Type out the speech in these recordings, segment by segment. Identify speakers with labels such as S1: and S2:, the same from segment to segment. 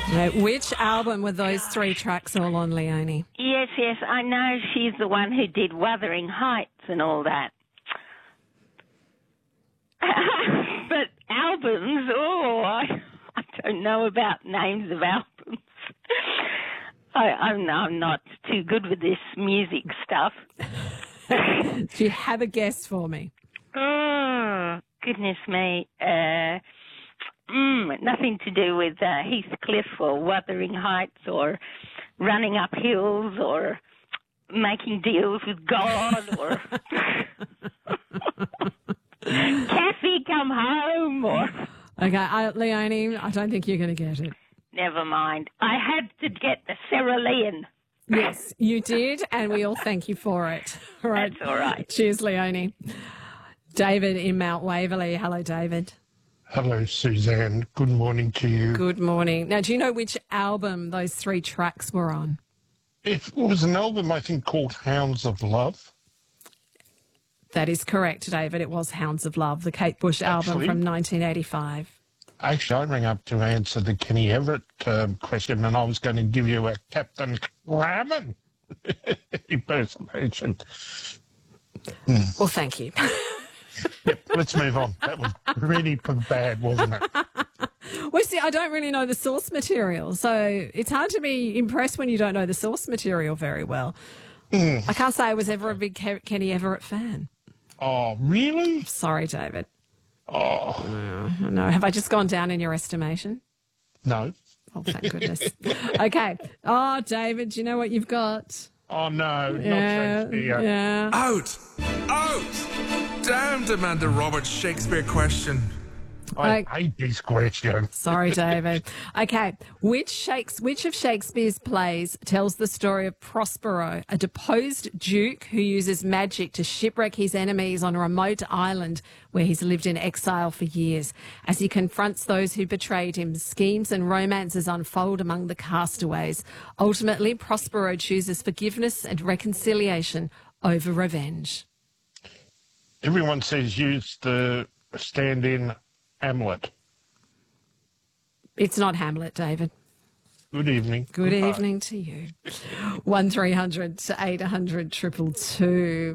S1: Now, which album were those three tracks all on, Leonie?
S2: Yes, I know she's the one who did Wuthering Heights and all that. But albums, I don't know about names of albums. I'm not too good with this music stuff.
S1: Do you have a guess for me?
S2: Oh, goodness me. Nothing to do with Heathcliff or Wuthering Heights or running up hills or making deals with God or Kathy, come home or...
S1: Okay, Leonie, I don't think you're going to get it.
S2: Never mind. I had to get the cerulean.
S1: Yes, you did, and we all thank you for it. All right.
S2: That's all right.
S1: Cheers, Leonie. David in Mount Waverley. Hello, David.
S3: Hello, Suzanne. Good morning to you.
S1: Good morning. Now, do you know which album those three tracks were on?
S3: It was an album, I think, called Hounds of Love.
S1: That is correct, David. It was Hounds of Love, the Kate Bush album from 1985.
S3: Actually, I rang up to answer the Kenny Everett question, and I was going to give you a Captain Crammon impersonation.
S1: Well, thank you.
S3: Yep, let's move on. That was really bad, wasn't it?
S1: Well, see, I don't really know the source material, so it's hard to be impressed when you don't know the source material very well. I can't say I was ever a big Kenny Everett fan.
S3: Oh, really?
S1: Sorry, David.
S3: Oh.
S1: No. Have I just gone down in your estimation?
S3: No.
S1: Oh, thank goodness. Okay. Oh, David, do you know what you've got?
S3: Oh, no, not Shakespeare.
S1: Yeah.
S4: Out! Damn, Amanda Roberts' Shakespeare question.
S3: I hate these questions.
S1: Sorry, David. Okay. Which of Shakespeare's plays tells the story of Prospero, a deposed duke who uses magic to shipwreck his enemies on a remote island where he's lived in exile for years? As he confronts those who betrayed him, schemes and romances unfold among the castaways. Ultimately, Prospero chooses forgiveness and reconciliation over revenge.
S3: Everyone says use the stand-in Hamlet.
S1: It's not Hamlet, David.
S3: Good evening.
S1: Good evening to you. 1300 800 222.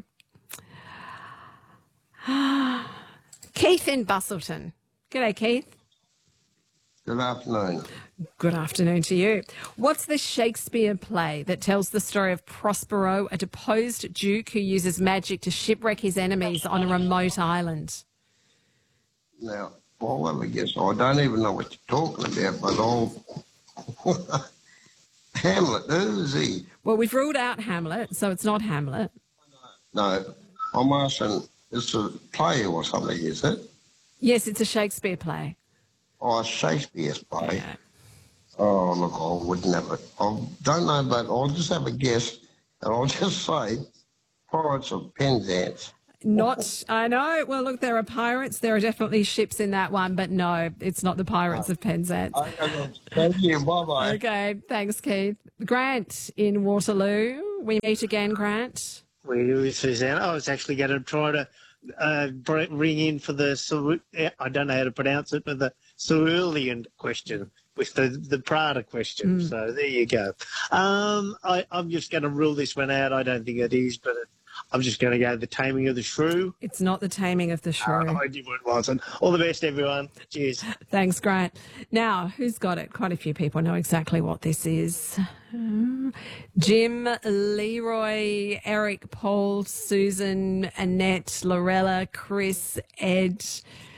S1: Keith in Bustleton. G'day, Keith.
S5: Good afternoon.
S1: Good afternoon to you. What's the Shakespeare play that tells the story of Prospero, a deposed duke who uses magic to shipwreck his enemies on a remote island?
S5: Now, I'll have a guess. I don't even know what you're talking about, but I'll... Hamlet, who is he?
S1: Well, we've ruled out Hamlet, so it's not Hamlet.
S5: No, I'm asking, it's a play or something, is it?
S1: Yes, it's a Shakespeare play.
S5: Oh, a Shakespeare's play.
S1: Yeah.
S5: Oh, look, I wouldn't have it. I don't know, but I'll just have a guess, and I'll just say Pirates of Penzance.
S1: I know. Well, look, there are pirates. There are definitely ships in that one, but no, it's not the Pirates of Penzance.
S5: Okay, thank you. Bye-bye.
S1: Okay, thanks, Keith. Grant in Waterloo. We meet again, Grant.
S6: We do, Suzanne. I was actually going to try to ring in for the, I don't know how to pronounce it, but the cerulean question with the Prada question. So there you go. I'm just going to rule this one out. I don't think it is, but I'm just going to go The Taming of the Shrew.
S1: It's not The Taming of the Shrew.
S6: I knew it wasn't. All the best, everyone. Cheers.
S1: Thanks, Grant. Now, who's got it? Quite a few people know exactly what this is. Jim, Leroy, Eric, Paul, Susan, Annette, Lorella, Chris, Ed,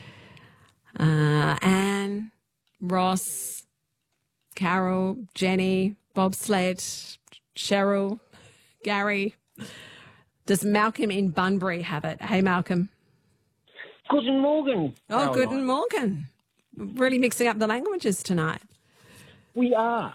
S1: Anne, Ross, Carol, Jenny, Bobsled, Cheryl, Gary. Does Malcolm in Bunbury have it? Hey, Malcolm.
S7: Guten Morgen.
S1: Oh, guten Morgen. Really mixing up the languages tonight.
S7: We are.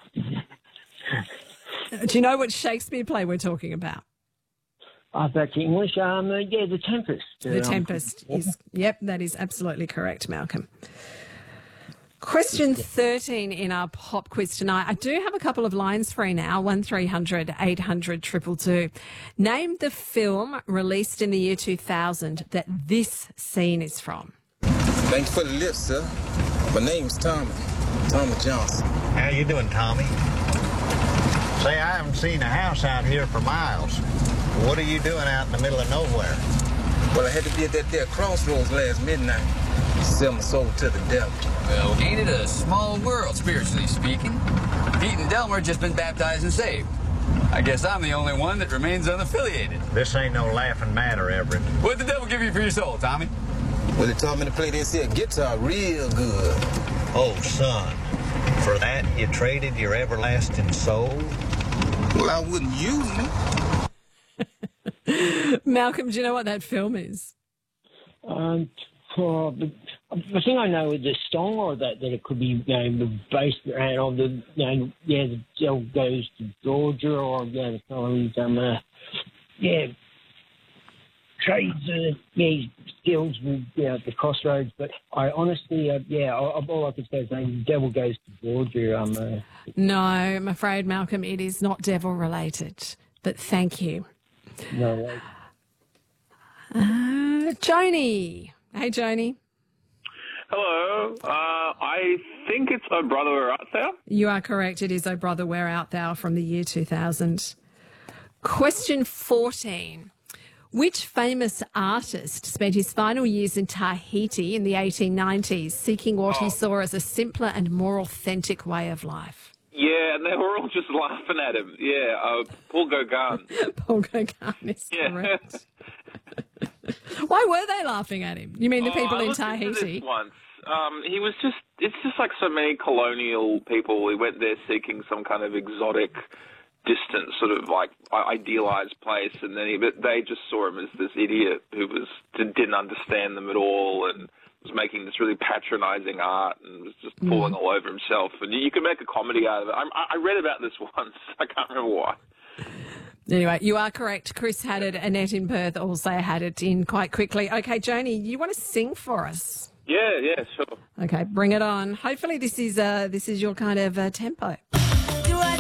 S1: Do you know what Shakespeare play we're talking about?
S7: Back to English. Yeah, The Tempest.
S1: The Tempest is, yep, that is absolutely correct, Malcolm. Question 13 in our pop quiz tonight. I do have a couple of lines free now, 1300 800 222. Name the film released in the year 2000 that this scene is from.
S8: Thanks for the lift, sir. My name's Tommy Johnson. How you doing, Tommy? Say, I haven't seen a house out here for miles. What are you doing out in the middle of nowhere?
S9: Well, I had to be at that there crossroads last midnight. Sell my soul to the devil.
S10: Well, ain't it a small world, spiritually speaking? Pete and Delmer just been baptized and saved. I guess I'm the only one that remains unaffiliated.
S8: This ain't no laughing matter, Everett.
S10: What'd the devil give you for your soul, Tommy?
S9: Well, they taught me to play this here guitar real good.
S8: Oh, son. For that, you traded your everlasting soul?
S9: Well, I wouldn't use it.
S1: Malcolm, do you know what that film is?
S7: I think I know the song or that it could be, based around the devil goes to Georgia, or the song trades his skills with the crossroads. But I honestly, all I could say is the devil goes to Georgia.
S1: No, I'm afraid, Malcolm, it is not devil related. But thank you.
S7: No.
S1: Joni. Hey, Joni.
S11: Hello. I think it's Oh Brother, Where Art Thou?
S1: You are correct. It is Oh Brother, Where Art Thou from the year 2000. Question 14. Which famous artist spent his final years in Tahiti in the 1890s seeking what he saw as a simpler and more authentic way of life?
S11: Yeah, and they were all just laughing at him. Yeah, Paul Gauguin.
S1: Paul Gauguin is correct. Why were they laughing at him? You mean the people in Tahiti?
S11: I looked into this once. He was it's just like so many colonial people. He went there seeking some kind of exotic, distant, sort of like idealized place, and then they just saw him as this idiot who didn't understand them at all and was making this really patronizing art and was just falling all over himself. And you could make a comedy out of it. I read about this once. I can't remember why.
S1: Anyway, you are correct. Chris had it. Annette in Perth also had it in quite quickly. Okay, Joni, you want to sing for us?
S11: Yeah, sure.
S1: Okay, bring it on. Hopefully this is your kind of tempo.
S12: Do I